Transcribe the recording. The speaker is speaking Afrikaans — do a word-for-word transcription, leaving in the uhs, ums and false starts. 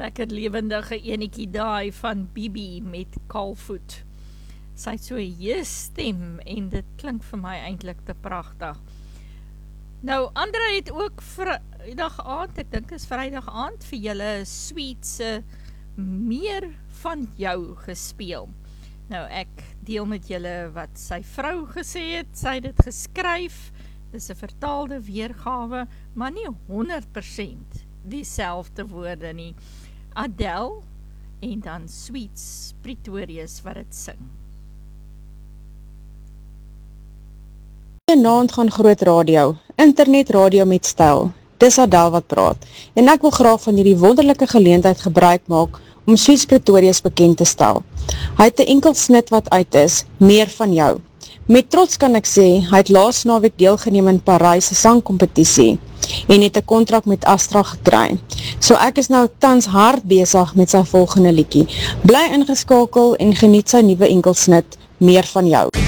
lekker lewendige enetjie daai van Bibi met Kaalvoet. Sy het so 'n hees stem en dit klink vir my eintlik te pragtig. Nou, Andra het ook Vrydag aand, ek dink is Vrydag aand, vir julle Sweetse Meer van Jou gespeel. Nou, ek deel met julle wat sy vrou gesê het, sy het dit geskryf, dis 'n vertaalde weergawe, maar nie honderd persent dieselfde woorde nie. Adele en dan Sweets Pretorius wat het sing. Naand gaan groot radio, internet radio met styl. Dis Adele wat praat. En ek wil graag van hierdie wonderlike geleentheid gebruik maak om Sweets Pretorius bekend te stel. Hy het 'n enkel snit wat uit is, Meer van Jou. Met trots kan ek sê, hy het laas naweek deelgeneem in Parys se sangkompetisie en het 'n kontrak met Astra gekry. So ek is nou tans hard besig met sy volgende liedjie. Bly ingeskakel en geniet sy nuwe enkelsnit, Meer van Jou.